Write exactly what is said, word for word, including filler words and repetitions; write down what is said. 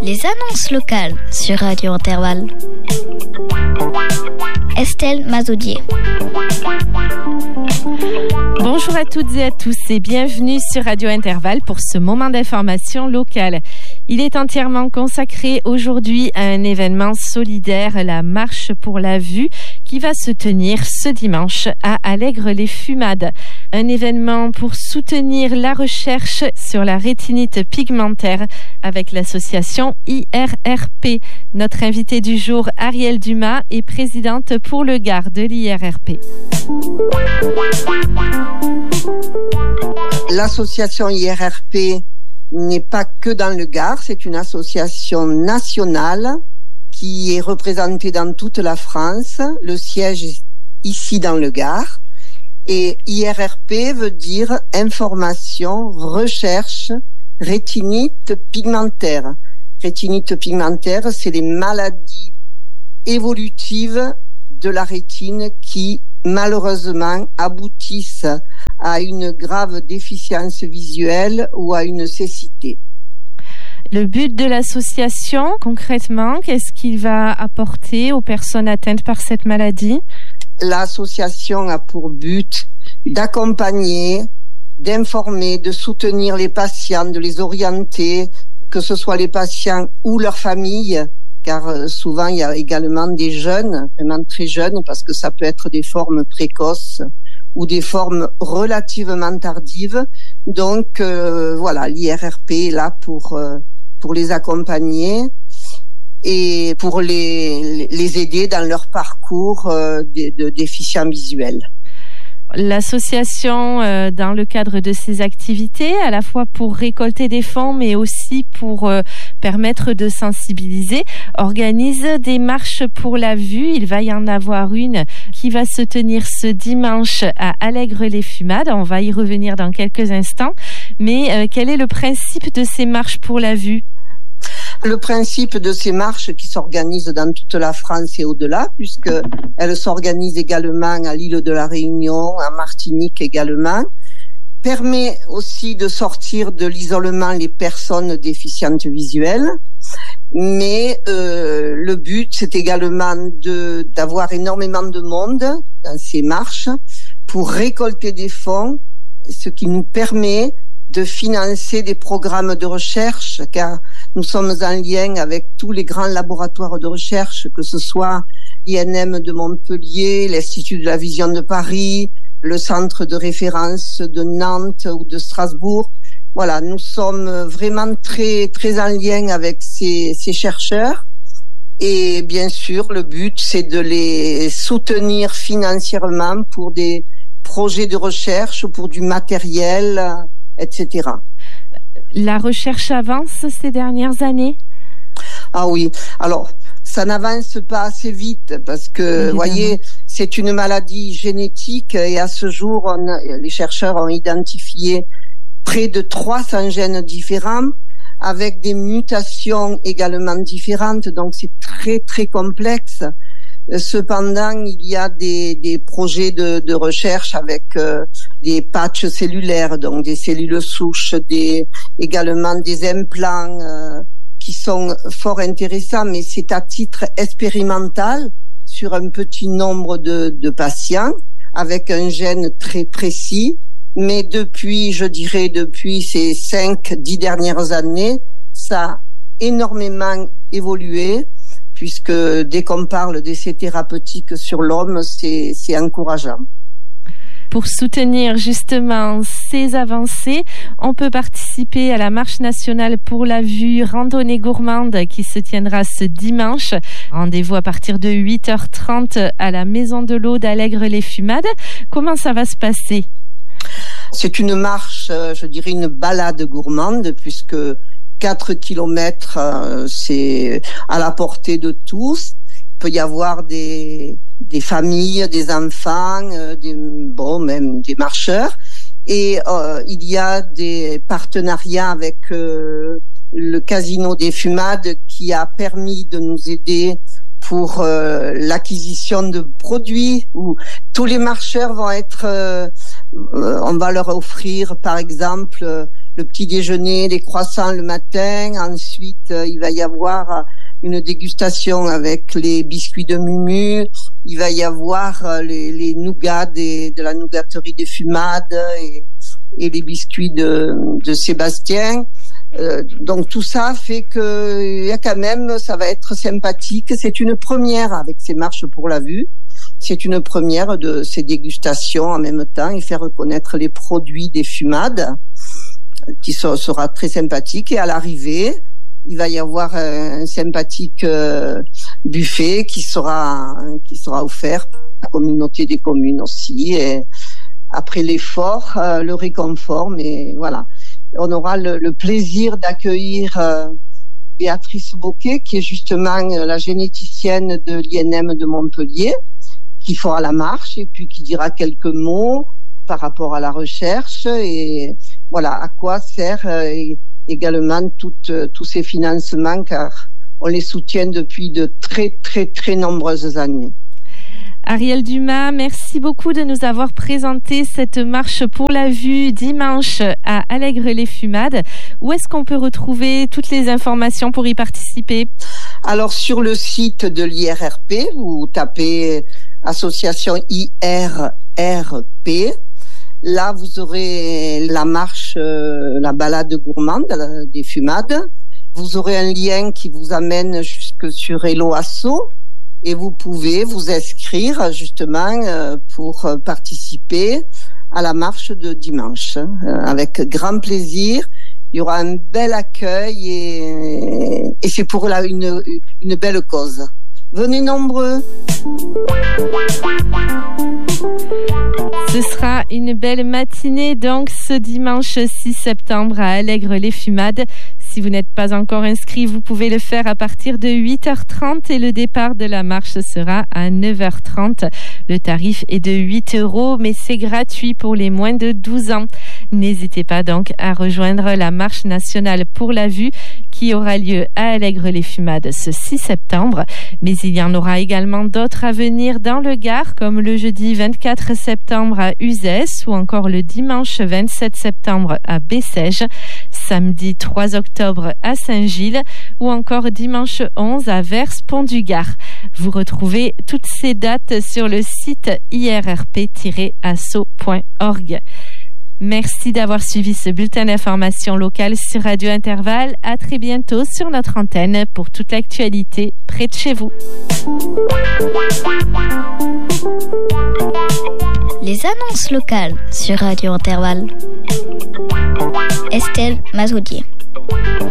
Les annonces locales sur Radio Intervalle. Estelle Mazoudier. Bonjour à toutes et à tous et bienvenue sur Radio Intervalle pour ce moment d'information locale. Il est entièrement consacré aujourd'hui à un événement solidaire, la Marche pour la Vue, qui va se tenir ce dimanche à Allègre-les-Fumades. Un événement pour soutenir la recherche sur la rétinite pigmentaire avec l'association I R R P. Notre invitée du jour, Arielle Dumas, est présidente pour le Gard de l'I R R P. L'association I R R P n'est pas que dans le Gard, c'est une association nationale qui est représentée dans toute la France. Le siège est ici dans le Gard. Et I R R P veut dire information, recherche, rétinite pigmentaire. Rétinite pigmentaire, c'est les maladies évolutives de la rétine qui, malheureusement, aboutissent à une grave déficience visuelle ou à une cécité. Le but de l'association, concrètement, qu'est-ce qu'il va apporter aux personnes atteintes par cette maladie ? L'association a pour but d'accompagner, d'informer, de soutenir les patients, de les orienter, que ce soit les patients ou leurs familles, car souvent il y a également des jeunes, vraiment très jeunes, parce que ça peut être des formes précoces ou des formes relativement tardives. Donc euh, voilà, l'I R R P est là pour euh, pour les accompagner et pour les les aider dans leur parcours euh, de, de déficients visuels. L'association, euh, dans le cadre de ses activités, à la fois pour récolter des fonds, mais aussi pour euh, permettre de sensibiliser, organise des marches pour la vue. Il va y en avoir une qui va se tenir ce dimanche à Allègre-les-Fumades. On va y revenir dans quelques instants. Mais euh, quel est le principe de ces marches pour la vue ? Le principe de ces marches qui s'organisent dans toute la France et au-delà, puisque elles s'organisent également à l'île de la Réunion, à Martinique également, permet aussi de sortir de l'isolement les personnes déficientes visuelles. Mais euh, le but, c'est également de d'avoir énormément de monde dans ces marches pour récolter des fonds, ce qui nous permet de financer des programmes de recherche, car nous sommes en lien avec tous les grands laboratoires de recherche, que ce soit l'I N M de Montpellier, l'Institut de la Vision de Paris, le Centre de référence de Nantes ou de Strasbourg. Voilà, nous sommes vraiment très très en lien avec ces, ces chercheurs. Et bien sûr, le but, c'est de les soutenir financièrement pour des projets de recherche, pour du matériel, et cetera. La recherche avance ces dernières années ? Ah oui, alors ça n'avance pas assez vite parce que, vous voyez, c'est une maladie génétique et à ce jour, on a, les chercheurs ont identifié près de trois cents gènes différents avec des mutations également différentes, donc c'est très très complexe. Cependant, il y a des, des projets de, de recherche avec euh, des patchs cellulaires, donc des cellules souches, des, également des implants euh, qui sont fort intéressants, mais c'est à titre expérimental sur un petit nombre de, de patients avec un gène très précis. Mais depuis, je dirais, depuis ces cinq, dix dernières années, ça a énormément évolué, puisque dès qu'on parle d'essais thérapeutiques sur l'homme, c'est, c'est encourageant. Pour soutenir justement ces avancées, on peut participer à la Marche nationale pour la vue randonnée gourmande qui se tiendra ce dimanche. Rendez-vous à partir de huit heures trente à la Maison de l'Eau d'Allègre-les-Fumades. Comment ça va se passer ? C'est une marche, je dirais une balade gourmande, puisque quatre kilomètres, c'est à la portée de tous. Il peut y avoir des, des familles, des enfants, des, bon, même des marcheurs. Et euh, il y a des partenariats avec euh, le Casino des Fumades qui a permis de nous aider pour euh, l'acquisition de produits où tous les marcheurs vont être, euh, on va leur offrir par exemple le petit déjeuner, les croissants le matin. Ensuite, euh, il va y avoir une dégustation avec les biscuits de Mumu. Il va y avoir euh, les, les nougats des, de la nougaterie des Fumades et, et les biscuits de, de Sébastien. Euh, donc tout ça fait que il y a quand même, ça va être sympathique. C'est une première avec ces marches pour la vue. C'est une première de ces dégustations en même temps et faire reconnaître les produits des Fumades, qui so- sera très sympathique. Et à l'arrivée, il va y avoir un sympathique euh, buffet qui sera qui sera offert par la communauté des communes aussi. Et après l'effort, euh, le réconfort, mais voilà. On aura le, le plaisir d'accueillir euh, Béatrice Bocquet, qui est justement euh, la généticienne de l'I N M de Montpellier, qui fera la marche et puis qui dira quelques mots par rapport à la recherche et voilà à quoi sert euh, également toutes, euh, tous ces financements, car on les soutient depuis de très très très nombreuses années. Ariel Dumas, merci beaucoup de nous avoir présenté cette marche pour la vue dimanche à Allègre-les-Fumades. Où est-ce qu'on peut retrouver toutes les informations pour y participer? Alors sur le site de l'I R R P, vous tapez association I R R P. Là, vous aurez la marche, euh, la balade gourmande des Fumades. Vous aurez un lien qui vous amène jusque sur Hello Asso. Et vous pouvez vous inscrire justement euh, pour participer à la marche de dimanche euh, avec grand plaisir. Il y aura un bel accueil et, et c'est pour la, une, une belle cause. Venez nombreux. Ce sera une belle matinée donc ce dimanche six septembre à Allègre-les-Fumades. Si vous n'êtes pas encore inscrit, vous pouvez le faire à partir de huit heures trente et le départ de la marche sera à neuf heures trente. Le tarif est de huit euros, mais c'est gratuit pour les moins de douze ans. N'hésitez pas donc à rejoindre la marche nationale pour la vue qui aura lieu à Allègre-les-Fumades ce six septembre. Mais il y en aura également d'autres à venir dans le Gard, comme le jeudi vingt-quatre septembre à Uzès ou encore le dimanche vingt-sept septembre à Bessèges, samedi trois octobre à Saint-Gilles ou encore dimanche onze à Vers-Pont-du-Gard. Vous retrouvez toutes ces dates sur le site i r r p tiret asso point org. Merci d'avoir suivi ce bulletin d'information locale sur Radio Intervalle. À très bientôt sur notre antenne pour toute l'actualité près de chez vous. Les annonces locales sur Radio Intervalle. Estelle Mazoudier.